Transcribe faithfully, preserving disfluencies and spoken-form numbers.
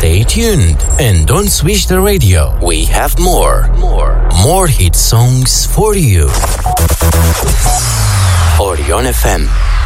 Stay tuned and don't switch the radio. We have more, more, more hit songs for you. Orion F M.